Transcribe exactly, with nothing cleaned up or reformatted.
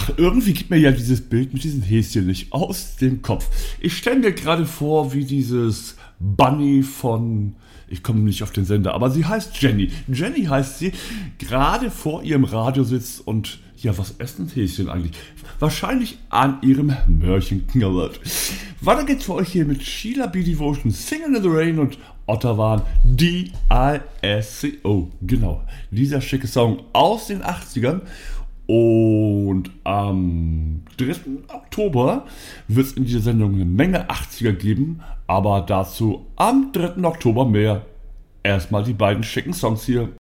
Ach, irgendwie geht mir ja dieses Bild mit diesen Häschen nicht aus dem Kopf. Ich stelle mir gerade vor, wie dieses Bunny von... Ich komme nicht auf den Sender, aber sie heißt Jenny. Jenny heißt sie, gerade vor ihrem Radio sitzt und... Ja, was essen Häschen eigentlich? Wahrscheinlich an ihrem Möhrchen knabbert. Weiter geht's für euch hier mit Sheila B. Devotion, Singing in the Rain und Ottawa D I S C O. Genau, dieser schicke Song aus den achtzigern. Und am dritten Oktober wird es in dieser Sendung eine Menge achtziger geben, aber dazu am dritten Oktober mehr. Erstmal die beiden schicken Songs hier.